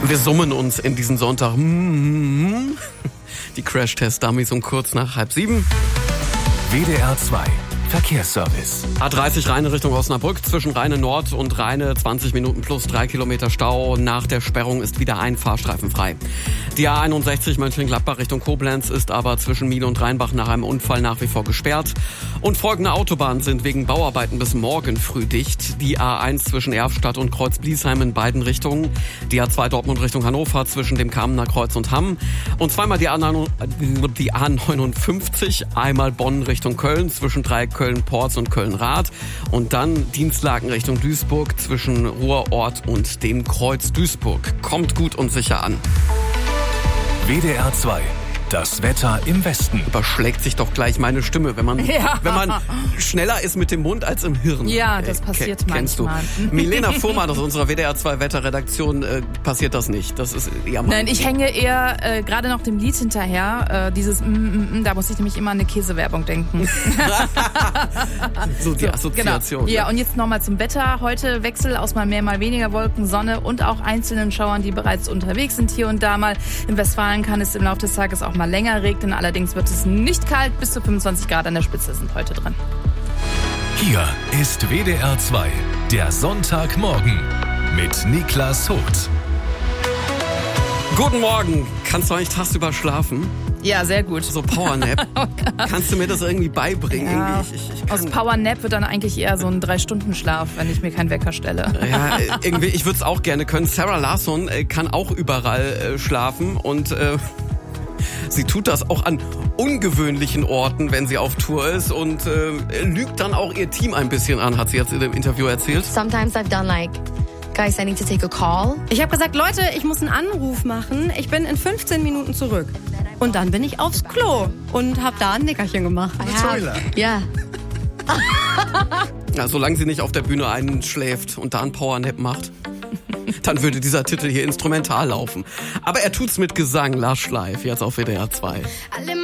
Wir summen uns in diesen Sonntag. Die Crash-Test-Dummies um kurz nach 6:30. WDR 2 Verkehrsservice. A30 Rheine Richtung Osnabrück, zwischen Rheine Nord und Rheine 20 Minuten plus 3 Kilometer Stau. Nach der Sperrung ist wieder ein Fahrstreifen frei. Die A61 Mönchengladbach Richtung Koblenz ist aber zwischen Miel und Rheinbach nach einem Unfall nach wie vor gesperrt. Und folgende Autobahnen sind wegen Bauarbeiten bis morgen früh dicht. Die A1 zwischen Erfstadt und Kreuz-Bliesheim in beiden Richtungen. Die A2 Dortmund Richtung Hannover zwischen dem Kamener Kreuz und Hamm. Und zweimal die A59, einmal Bonn Richtung Köln zwischen Köln-Porz und Köln-Rath. Und dann Dienstlaken Richtung Duisburg zwischen Ruhrort und dem Kreuz Duisburg. Kommt gut und sicher an. WDR 2. Das Wetter im Westen. Überschlägt sich doch gleich meine Stimme, wenn man schneller ist mit dem Mund als im Hirn. Ja, das passiert manchmal. Milena Fuhrmann aus unserer WDR 2 Wetterredaktion, passiert das nicht. Das ist eher Nein, ich hänge eher gerade noch dem Lied hinterher. Da muss ich nämlich immer an eine Käsewerbung denken. So die Assoziation. Genau. Ja, und jetzt nochmal zum Wetter. Heute Wechsel aus mal mehr, mal weniger Wolken, Sonne und auch einzelnen Schauern, die bereits unterwegs sind hier und da mal. In Westfalen kann es im Laufe des Tages auch mal länger regnen. Allerdings wird es nicht kalt. Bis zu 25 Grad an der Spitze sind heute dran. Hier ist WDR 2, der Sonntagmorgen mit Niklas Hoth. Guten Morgen. Kannst du eigentlich tagsüber schlafen? Ja, sehr gut. So Powernap. Kannst du mir das irgendwie beibringen? Ja, Ich aus Powernap wird dann eigentlich eher so ein 3-Stunden-Schlaf, wenn ich mir keinen Wecker stelle. Ja, irgendwie, ich würde es auch gerne können. Sarah Larsson kann auch überall schlafen und sie tut das auch an ungewöhnlichen Orten, wenn sie auf Tour ist und lügt dann auch ihr Team ein bisschen an, hat sie jetzt in dem Interview erzählt. Sometimes I've done like, guys, I need to take a call. Ich habe gesagt, Leute, ich muss einen Anruf machen. Ich bin in 15 Minuten zurück. Und dann bin ich aufs Klo und habe da ein Nickerchen gemacht. Yeah. Ja, solange sie nicht auf der Bühne einschläft und da einen Powernap macht, dann würde dieser Titel hier instrumental laufen. Aber er tut's mit Gesang, Lush Live, jetzt auf WDR 2.